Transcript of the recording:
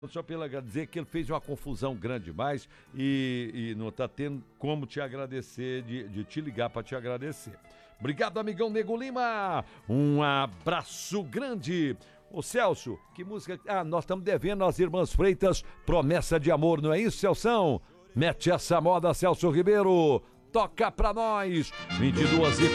Só pela dizer que ele fez uma confusão grande demais e não está tendo como te agradecer, de te ligar para te agradecer. Obrigado, amigão Nego Lima. Um abraço grande. Ô Celso, que música... nós estamos devendo às Irmãs Freitas Promessa de Amor, não é isso, Celção? Mete essa moda, Celso Ribeiro. Toca pra nós. 22